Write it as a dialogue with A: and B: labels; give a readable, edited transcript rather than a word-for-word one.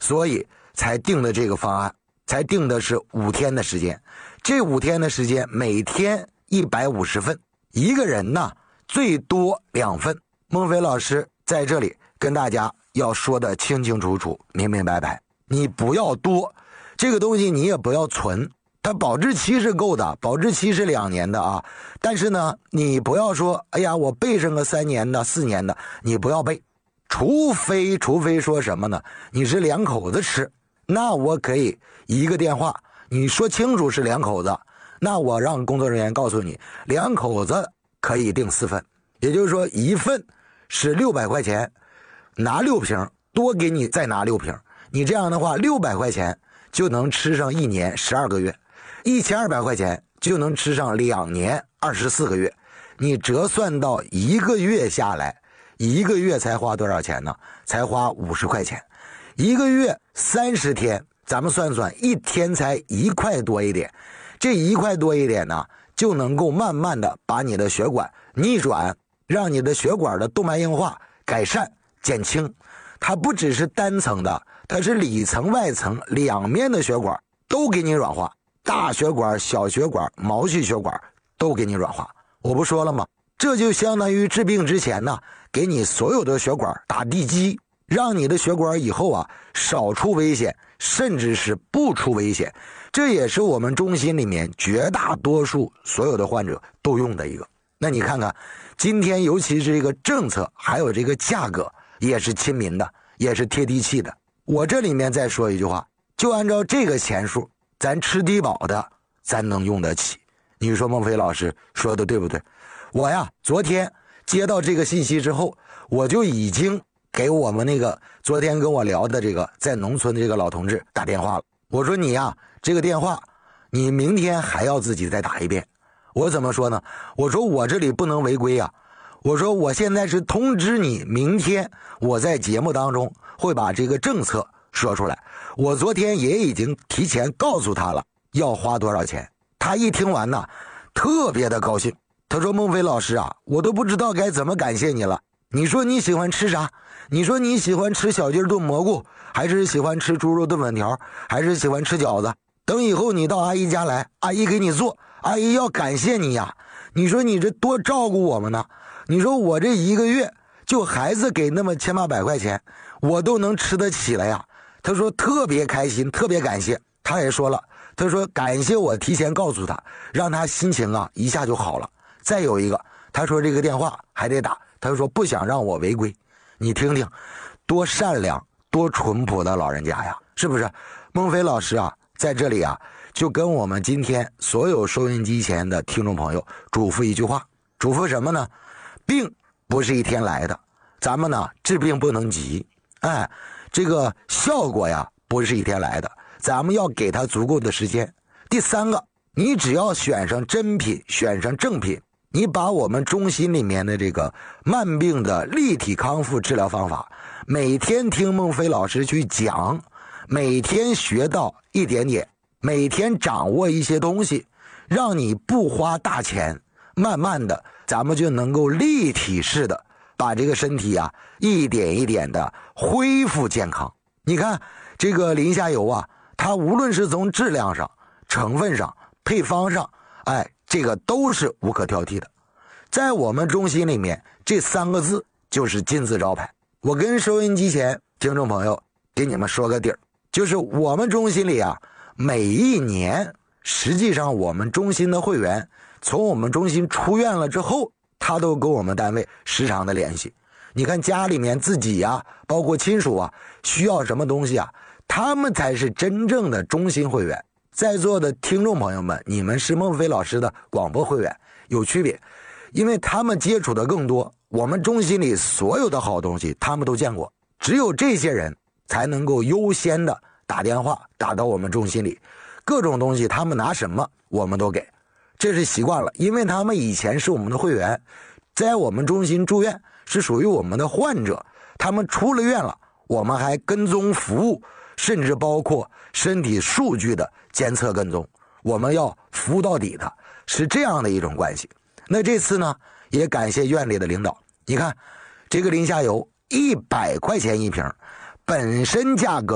A: 所以才定的这个方案，才定的是5天的时间。这5天的时间，每天150份，一个人呢最多2份。孟非老师在这里跟大家要说的清清楚楚、明明白白，你不要多，这个东西你也不要存。它保质期是够的，保质期是2年的啊。但是呢，你不要说，哎呀，我备上个3年的、4年的，你不要备。除非说什么呢？你是2口子吃，那我可以一个电话，你说清楚是2口子，那我让工作人员告诉你，2口子可以订4份，也就是说1份是600块钱，拿6瓶，多给你再拿6瓶，你这样的话600块钱就能吃上1年12个月。1200块钱就能吃上2年24个月，你折算到1个月下来，1个月才花多少钱呢？才花50块钱。1个月30天，咱们算算，一天才1块多一点。这1块多一点呢，就能够慢慢的把你的血管逆转，让你的血管的动脉硬化改善减轻。它不只是单层的，它是里层外层两面的血管都给你软化。大血管、小血管、毛细血管都给你软化。我不说了吗？这就相当于治病之前呢，给你所有的血管打地基，让你的血管以后啊少出危险，甚至是不出危险。这也是我们中心里面绝大多数所有的患者都用的一个。那你看看，今天尤其是这个政策，还有这个价格，也是亲民的，也是贴地气的。我这里面再说一句话，就按照这个钱数，咱吃低保的，咱能用得起。你说孟非老师说的对不对？我呀，昨天接到这个信息之后，我就已经给我们那个昨天跟我聊的这个在农村的这个老同志打电话了。我说你呀，这个电话你明天还要自己再打一遍。我怎么说呢？我说我这里不能违规啊。我说我现在是通知你，明天我在节目当中会把这个政策说出来。我昨天也已经提前告诉他了要花多少钱。他一听完呢，特别的高兴。他说孟非老师啊，我都不知道该怎么感谢你了。你说你喜欢吃啥？你说你喜欢吃小鸡炖蘑菇，还是喜欢吃猪肉炖粉条，还是喜欢吃饺子？等以后你到阿姨家来，阿姨给你做，阿姨要感谢你呀。你说你这多照顾我们呢？你说我这1个月就孩子给那么1800块钱，我都能吃得起了呀。他说特别开心，特别感谢。他也说了，他说感谢我提前告诉他，让他心情啊一下就好了。再有一个，他说这个电话还得打，他说不想让我违规。你听听，多善良多淳朴的老人家呀，是不是？孟非老师啊，在这里啊，就跟我们今天所有收音机前的听众朋友嘱咐一句话，嘱咐什么呢？病不是一天来的，咱们呢治病不能急，这个效果呀不是一天来的，咱们要给他足够的时间。第3个，你只要选上真品，选上正品，你把我们中心里面的这个慢病的立体康复治疗方法，每天听孟非老师去讲，每天学到一点点，每天掌握一些东西，让你不花大钱，慢慢的咱们就能够立体式的把这个身体啊一点一点的恢复健康。你看这个林下游啊，它无论是从质量上、成分上、配方上，这个都是无可挑剔的。在我们中心里面，这3个字就是金字招牌。我跟收音机前听众朋友给你们说个底儿，就是我们中心里啊，每一年实际上我们中心的会员从我们中心出院了之后，他都跟我们单位时常的联系。你看家里面自己啊，包括亲属啊，需要什么东西啊，他们才是真正的中心会员。在座的听众朋友们，你们是孟非老师的广播会员，有区别，因为他们接触的更多，我们中心里所有的好东西他们都见过，只有这些人才能够优先的打电话打到我们中心里，各种东西他们拿什么我们都给，这是习惯了，因为他们以前是我们的会员，在我们中心住院是属于我们的患者，他们出了院了，我们还跟踪服务，甚至包括身体数据的监测跟踪，我们要服务到底的，是这样的一种关系。那这次呢，也感谢院里的领导，你看这个林下游100块钱一瓶，本身价格